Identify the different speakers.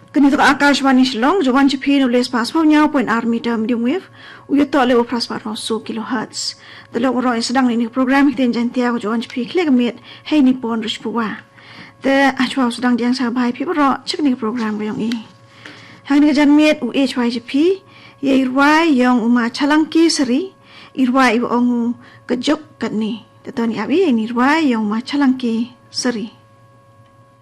Speaker 1: Kini to Akashvani Shillong, Jovan Chapin of Les Passport now point meter medium wave, we thought level prosper on 2 kilohertz. The lower roy is down in the program, then Gentiago Jovan Chapin, click made, hey Nippon Rishpua. The actual Sudan Yang Sabai people raw, checking the program young E. Hanging a jan made UHYGP, ye Irwai young Uma Chalanki Sari, Irwai Ongu, Gajok Gatni, the Tony Abbey and Irwai young Ma Chalanki Sari.